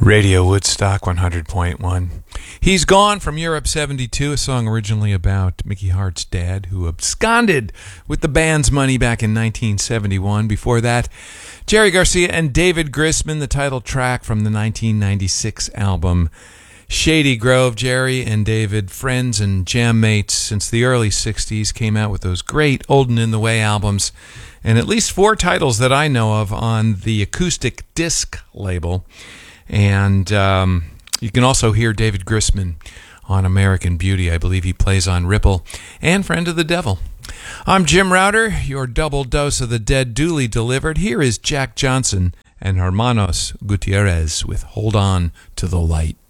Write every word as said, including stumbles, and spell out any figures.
Radio Woodstock one hundred point one. He's Gone from Europe seventy-two, a song originally about Mickey Hart's dad, who absconded with the band's money back in nineteen seventy-one. Before that, Jerry Garcia and David Grisman, the title track from the nineteen ninety-six album Shady Grove. Jerry and David, friends and jam mates since the early sixties, came out with those great Old and In the Way albums, and at least four titles that I know of on the Acoustic Disc label. And um, you can also hear David Grisman on American Beauty. I believe he plays on Ripple and Friend of the Devil. I'm Jim Router, your double dose of the dead duly delivered. Here is Jack Johnson and Hermanos Gutierrez with Hold On to the Light.